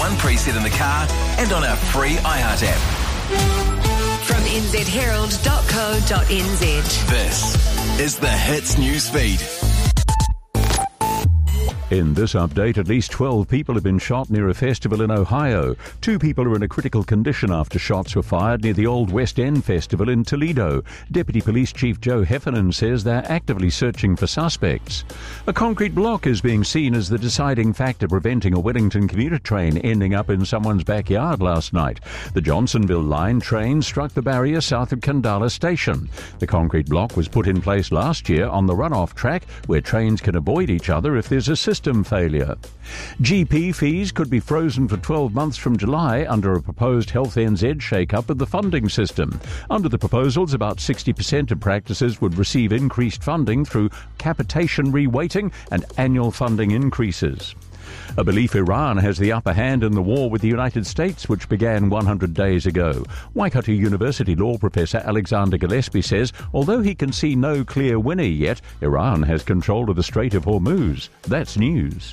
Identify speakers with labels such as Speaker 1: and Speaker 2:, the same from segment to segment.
Speaker 1: one preset in the car and on our free iHeart app.
Speaker 2: From nzherald.co.nz.
Speaker 1: This is the Hits News Feed.
Speaker 3: In this update, at least 12 people have been shot near a festival in Ohio. 2 people are in a critical condition after shots were fired near the Old West End Festival in Toledo. Deputy Police Chief Joe Heffernan says they're actively searching for suspects. A concrete block is being seen as the deciding factor preventing a Wellington commuter train ending up in someone's backyard last night. The Johnsonville Line train struck the barrier south of Kandala Station. The concrete block was put in place last year on the runoff track where trains can avoid each other if there's a system failure. GP fees could be frozen for 12 months from July under a proposed Health NZ shake-up of the funding system. Under the proposals, about 60% of practices would receive increased funding through capitation reweighting and annual funding increases. A belief Iran has the upper hand in the war with the United States, which began 100 days ago. Waikato University law professor Alexander Gillespie says although he can see no clear winner yet, Iran has control of the Strait of Hormuz. That's news.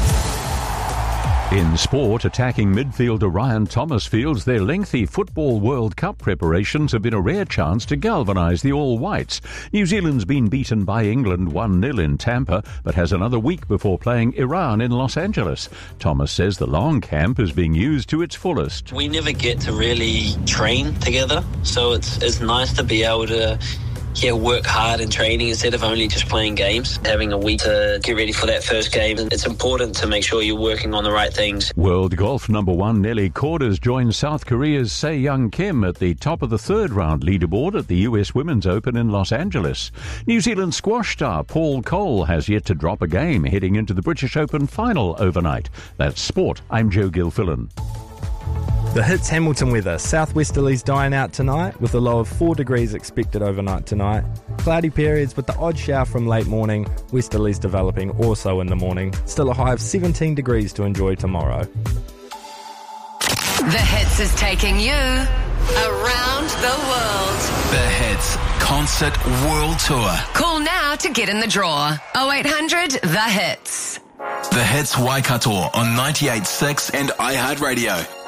Speaker 3: In sport, attacking midfielder Ryan Thomas feels their lengthy Football World Cup preparations have been a rare chance to galvanise the All Whites. New Zealand's been beaten by England 1-0 in Tampa, but has another week before playing Iran in Los Angeles. Thomas says the long camp is being used to its fullest.
Speaker 4: We never get to really train together, so it's nice to be able to work hard in training instead of only just playing games. Having a week to get ready for that first game, it's important to make sure you're working on the right things.
Speaker 3: World golf number 1 Nelly Kordas joined South Korea's Se-Young Kim at the top of the third round leaderboard at the US Women's Open in Los Angeles. New Zealand squash star Paul Cole has yet to drop a game heading into the British Open final overnight. That's sport. I'm Joe Gilfillan.
Speaker 5: The Hits Hamilton weather. Southwesterlies dying out tonight with a low of 4 degrees expected overnight tonight. Cloudy periods with the odd shower from late morning. Westerlies developing also in the morning. Still a high of 17 degrees to enjoy tomorrow.
Speaker 2: The Hits is taking you around the world.
Speaker 1: The Hits Concert World Tour.
Speaker 2: Call now to get in the draw. 0800 The Hits.
Speaker 1: The Hits Waikato on 98.6 and iHeartRadio.